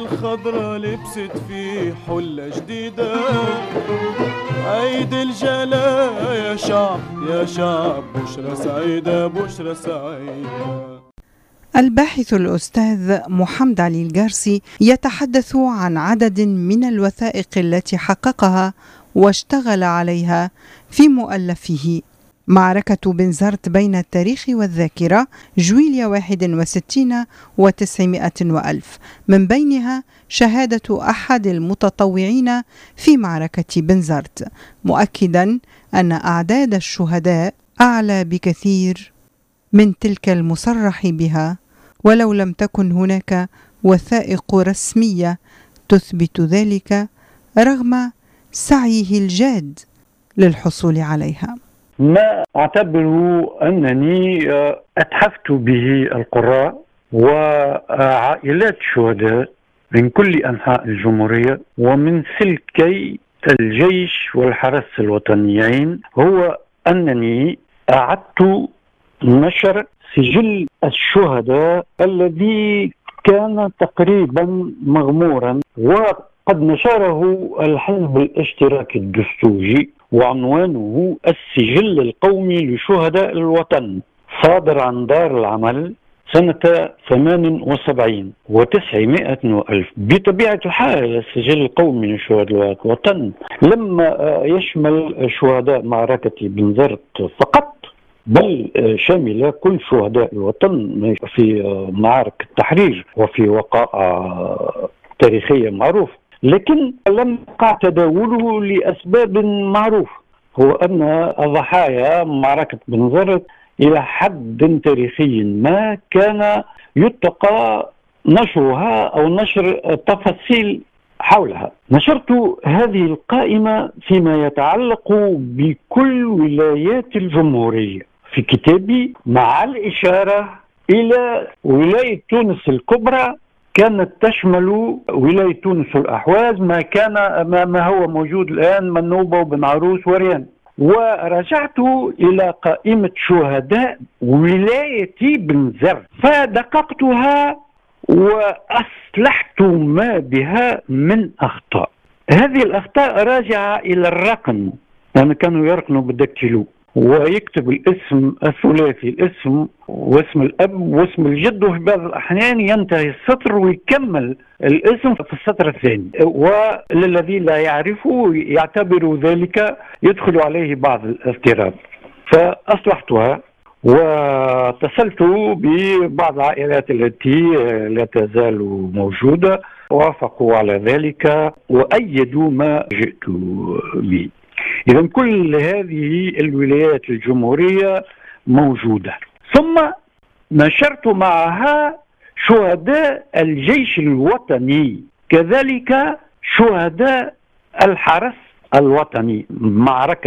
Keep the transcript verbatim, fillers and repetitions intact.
الخضرا لبست فيه حلة جديدة. عيد الجلاء يا شعب يا شعب، بشرى سعيدة بشرى سعيدة. الباحث الأستاذ محمد علي الجارسي يتحدث عن عدد من الوثائق التي حققها واشتغل عليها في مؤلفه معركة بنزرت بين التاريخ والذاكرة، جويليا واحد وستين وتسعمائة وألف، من بينها شهادة أحد المتطوعين في معركة بنزرت، مؤكدا أن أعداد الشهداء أعلى بكثير من تلك المصرح بها، ولو لم تكن هناك وثائق رسمية تثبت ذلك رغم سعيه الجاد للحصول عليها. ما أعتبر أنني أتحفت به القراء وعائلات الشهداء من كل أنحاء الجمهورية ومن سلكي الجيش والحرس الوطنيين، هو أنني أعدت نشر سجل الشهداء الذي كان تقريبا مغمورا، وقد نشره الحزب الاشتراكي الدستوري، وعنوانه السجل القومي لشهداء الوطن، صادر عن دار العمل سنة ثمان وسبعين وتسعمائة وألف. بطبيعة الحال السجل القومي لشهداء الوطن لما يشمل شهداء معركة بنزرت فقط، بل شامل كل شهداء الوطن في معارك التحرير وفي وقائع تاريخية معروفة، لكن لم يقع تداوله لأسباب معروفة. هو أن ضحايا معركة بنزرت إلى حد تاريخي ما كان يتقى نشرها أو نشر تفاصيل حولها. نشرت هذه القائمة فيما يتعلق بكل ولايات الجمهورية في كتابي، مع الإشارة إلى ولاية تونس الكبرى كانت تشمل ولاية تونس والأحواز، ما كان ما هو موجود الآن منوبة وبن عروس وريان. ورجعت إلى قائمة شهداء ولاية بنزرت فدققتها وأصلحت ما بها من أخطاء. هذه الأخطاء راجعة إلى الرقم، يعني كانوا يرقنوا بالدكتيلو ويكتب الاسم الثلاثي، الاسم واسم الأب واسم الجد، وفي بعض الأحيان ينتهي السطر ويكمل الاسم في السطر الثاني، وللذي لا يعرفه يعتبر ذلك يدخل عليه بعض الاضطراب. فأصلحتها واتصلت ببعض العائلات التي لا تزال موجودة، وافقوا على ذلك وأيدوا ما جئت به. إذن كل هذه الولايات الجمهورية موجودة. ثم نشرت معها شهداء الجيش الوطني، كذلك شهداء الحرس الوطني، معركة